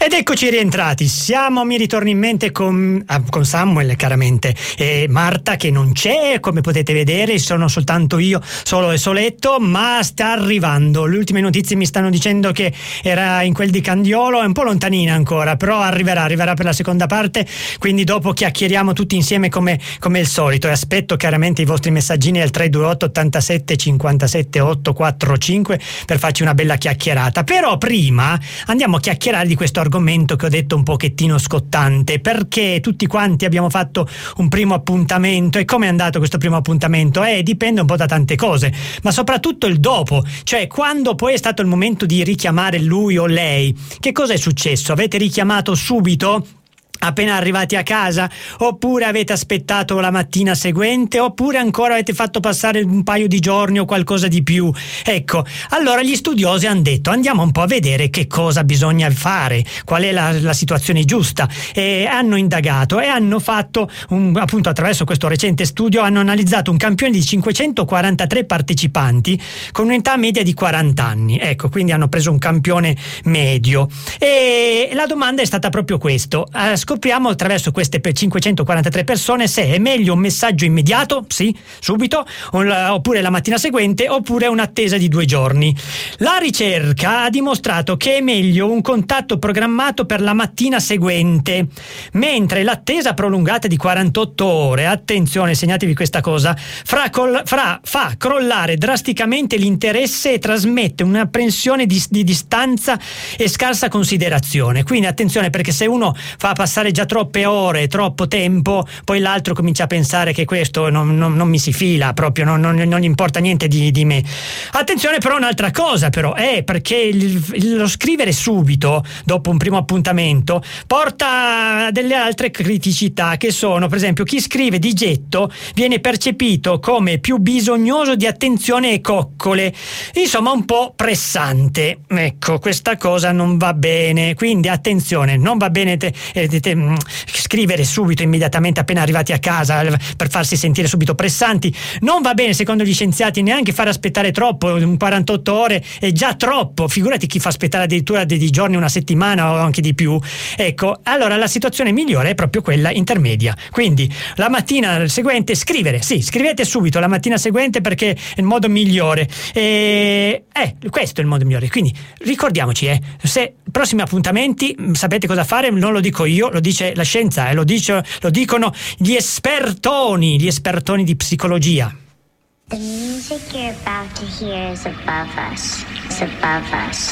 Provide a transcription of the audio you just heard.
Ed eccoci rientrati. Mi ritorno in mente con Samuel, chiaramente, e Marta che non c'è, come potete vedere, sono soltanto io, solo e soletto, ma sta arrivando. Le ultime notizie mi stanno dicendo che era in quel di Candiolo, è un po' lontanina ancora, però arriverà per la seconda parte, quindi dopo chiacchieriamo tutti insieme come il solito, e aspetto chiaramente i vostri messaggini al 328 87 57 845 per farci una bella chiacchierata. Però prima andiamo a chiacchierare di questo argomento che ho detto un pochettino scottante, perché tutti quanti abbiamo fatto un primo appuntamento. E come è andato questo primo appuntamento? Dipende un po' da tante cose, ma soprattutto il dopo, cioè quando poi è stato il momento di richiamare lui o lei, che cosa è successo? Avete richiamato subito appena arrivati a casa, oppure avete aspettato la mattina seguente, oppure ancora avete fatto passare un paio di giorni o qualcosa di più? Ecco, allora gli studiosi hanno detto andiamo un po' a vedere che cosa bisogna fare, qual è la situazione giusta, e hanno indagato e hanno fatto appunto attraverso questo recente studio hanno analizzato un campione di 543 partecipanti con un'età media di 40 anni. Ecco, quindi hanno preso un campione medio e la domanda è stata proprio questo: scopriamo attraverso queste 543 persone se è meglio un messaggio immediato, sì, subito, oppure la mattina seguente, oppure un'attesa di 2 giorni. La ricerca ha dimostrato che è meglio un contatto programmato per la mattina seguente, mentre l'attesa prolungata di 48 ore, attenzione, segnatevi questa cosa, fa crollare drasticamente l'interesse e trasmette un'apprensione di distanza e scarsa considerazione. Quindi attenzione, perché se uno fa passare già troppe ore, troppo tempo, poi l'altro comincia a pensare che questo non mi si fila proprio, non gli importa niente di me. Attenzione però un'altra cosa, però è perché lo scrivere subito dopo un primo appuntamento porta a delle altre criticità, che sono per esempio chi scrive di getto viene percepito come più bisognoso di attenzione e coccole, insomma un po' pressante. Ecco, questa cosa non va bene, quindi attenzione, non va bene scrivere subito, immediatamente appena arrivati a casa, per farsi sentire subito pressanti. Non va bene secondo gli scienziati neanche far aspettare troppo, 48 ore è già troppo, figurati chi fa aspettare addirittura dei giorni, una settimana o anche di più. Ecco, allora la situazione migliore è proprio quella intermedia, quindi la mattina seguente scrivete subito la mattina seguente, perché è il modo migliore, questo è il modo migliore. Quindi ricordiamoci, se prossimi appuntamenti sapete cosa fare, non lo dico io, lo dice la scienza, lo dicono gli espertoni di psicologia. The music you're about to hear is above us. It's above us.